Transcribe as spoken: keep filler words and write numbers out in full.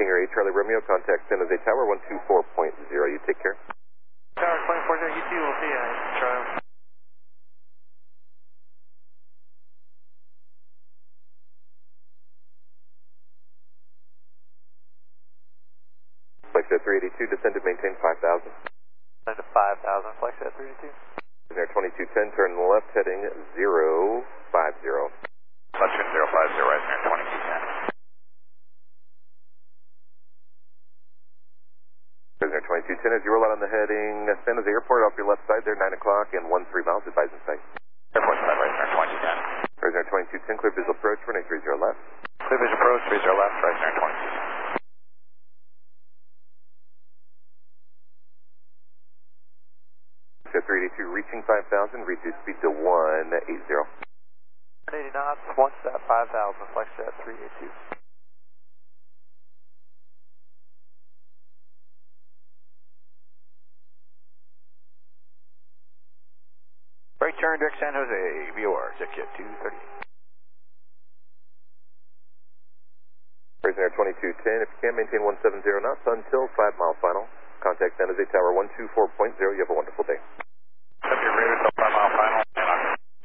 Stingray Charlie Romeo, contact San Jose Tower one two four point zero. You take care. Tower twenty-four zero, you two will see you. Trial. Flexjet three eighty-two, descend to maintain five thousand. Descend to five thousand, Flexjet three eighty-two. Air twenty-two ten, turn left heading zero five zero. Flexjet zero five zero, right there, twenty-two ten. Air twenty-two ten, as you roll out on the heading San Jose Airport, off your left side there, nine o'clock and one three miles, advising sight. Airport side, right there, twenty-two ten. Air twenty-two ten, clear visual approach, runway three zero left. Clear visual approach, three zero left, right there, twenty-two ten. three eighty-two reaching five thousand, reduce speed to one eighty. one eighty knots, one step five thousand, Flexjet three eighty-two. Right turn, direct San Jose, V O R, Jetjet two thirty. Air twenty-two ten, if you can't maintain one seventy knots until five mile final, contact San Jose Tower one two four point zero. You have a wonderful day. Subject radar.